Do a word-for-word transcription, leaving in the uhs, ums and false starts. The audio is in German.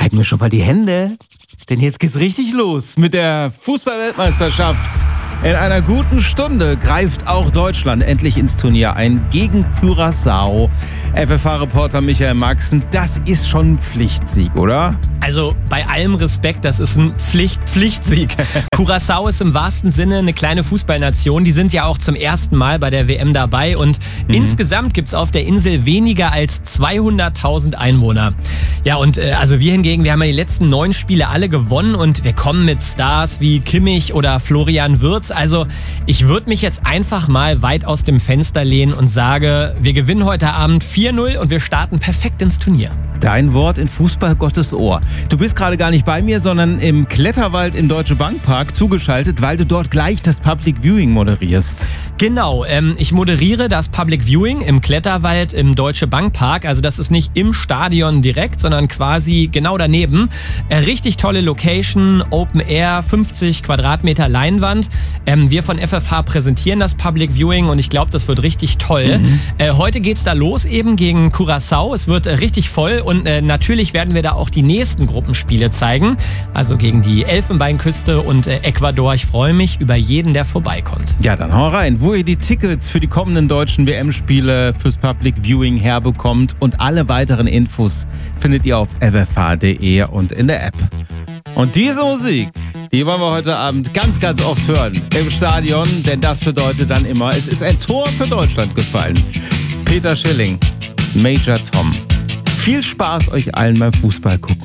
reiben mir schon mal die Hände. Denn jetzt geht's richtig los mit der Fußball-Weltmeisterschaft. In einer guten Stunde greift auch Deutschland endlich ins Turnier ein gegen Curaçao. F F H-Reporter Michael Maxen, das ist schon ein Pflichtsieg, oder? Also bei allem Respekt, das ist ein Pflicht-Pflichtsieg. Curaçao ist im wahrsten Sinne eine kleine Fußballnation. Die sind ja auch zum ersten Mal bei der W M dabei. Und mhm. insgesamt gibt es auf der Insel weniger als zweihunderttausend Einwohner. Ja, und äh, also wir hingegen, wir haben ja die letzten neun Spiele alle gewonnen. Und wir kommen mit Stars wie Kimmich oder Florian Wirtz. Also ich würde mich jetzt einfach mal weit aus dem Fenster lehnen und sage, wir gewinnen heute Abend vier null und wir starten perfekt ins Turnier. Dein Wort in Fußball Gottes Ohr. Du bist gerade gar nicht bei mir, sondern im Kletterwald im Deutsche Bank Park zugeschaltet, weil du dort gleich das Public Viewing moderierst. Genau, ähm, ich moderiere das Public Viewing im Kletterwald im Deutsche Bank Park. Also das ist nicht im Stadion direkt, sondern quasi genau daneben. Äh, richtig tolle Location, Open Air, fünfzig Quadratmeter Leinwand. Ähm, wir von F F H präsentieren das Public Viewing und ich glaube, das wird richtig toll. Mhm. Äh, heute geht's da los eben gegen Curaçao. Es wird äh, richtig voll. Und äh, natürlich werden wir da auch die nächsten Gruppenspiele zeigen. Also gegen die Elfenbeinküste und äh, Ecuador. Ich freue mich über jeden, der vorbeikommt. Ja, dann hau rein. Wo ihr die Tickets für die kommenden deutschen W M-Spiele fürs Public Viewing herbekommt und alle weiteren Infos findet ihr auf f f h punkt d e und in der App. Und diese Musik, die wollen wir heute Abend ganz, ganz oft hören im Stadion. Denn das bedeutet dann immer, es ist ein Tor für Deutschland gefallen. Peter Schilling, Major Tom. Viel Spaß euch allen beim Fußball gucken.